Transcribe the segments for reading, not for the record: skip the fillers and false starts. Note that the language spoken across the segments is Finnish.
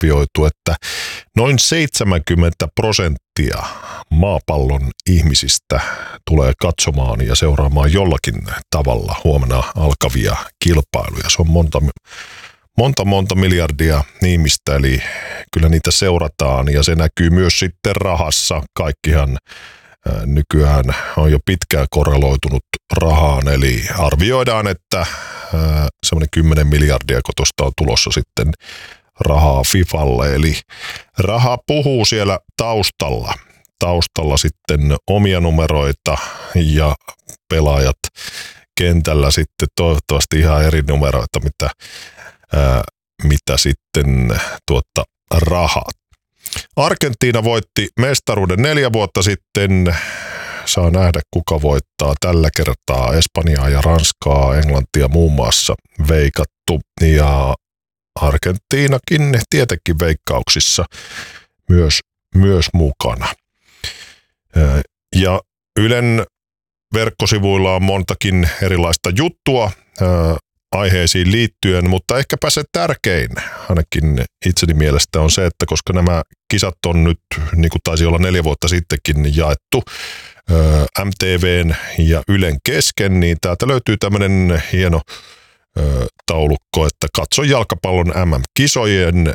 arvioitu, että noin 70% maapallon ihmisistä tulee katsomaan ja seuraamaan jollakin tavalla huomenna alkavia kilpailuja. Se on monta miljardia ihmistä, eli kyllä niitä seurataan ja se näkyy myös sitten rahassa. Kaikkihan nykyään on jo pitkään korreloitunut rahaan, eli arvioidaan, että semmoinen 10 miljardia, kun tuosta on tulossa sitten rahaa FIFAlle, eli raha puhuu siellä taustalla sitten omia numeroita ja pelaajat kentällä sitten toivottavasti ihan eri numeroita, mitä sitten rahat. Argentiina voitti mestaruuden 4 vuotta sitten. Saa nähdä, kuka voittaa tällä kertaa. Espanjaa ja Ranskaa, Englantia muun muassa veikattu. Ja Argentiinakin tietenkin veikkauksissa myös mukana. Ja Ylen verkkosivuilla on montakin erilaista juttua aiheisiin liittyen, mutta ehkäpä se tärkein ainakin itseni mielestä on se, että koska nämä kisat on nyt, niin kuin taisi olla 4 vuotta sittenkin jaettu MTVn ja Ylen kesken, niin täältä löytyy tämmöinen hieno taulukko, että katso jalkapallon MM-kisojen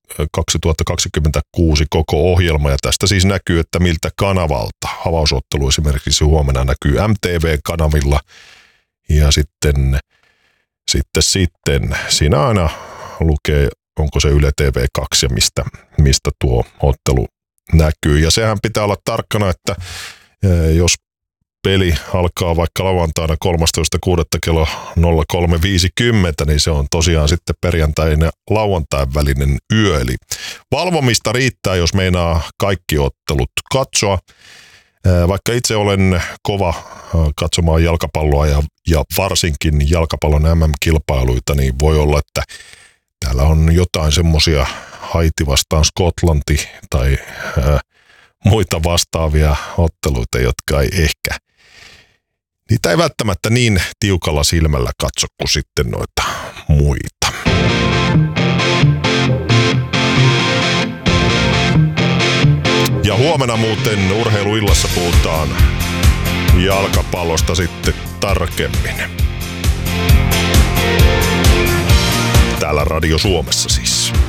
2026 koko ohjelma, ja tästä siis näkyy, että miltä kanavalta. Avausottelu esimerkiksi huomenna näkyy MTV-kanavilla, ja sitten siinä aina lukee, onko se Yle TV2 ja mistä tuo ottelu näkyy. Ja sehän pitää olla tarkkana, että jos peli alkaa vaikka lauantaina 13.6. kello 03.50, niin se on tosiaan sitten perjantain ja lauantain välinen yö. Eli valvomista riittää, jos meinaa kaikki ottelut katsoa. Vaikka itse olen kova katsomaan jalkapalloa ja varsinkin jalkapallon MM-kilpailuita, niin voi olla, että täällä on jotain semmoisia Haiti vastaan Skotlanti tai muita vastaavia otteluita, jotka ei ehkä, niitä ei välttämättä niin tiukalla silmällä katso kuin sitten noita muita. Ja huomenna muuten urheiluillassa puhutaan jalkapallosta sitten tarkemmin. Täällä Radio Suomessa siis.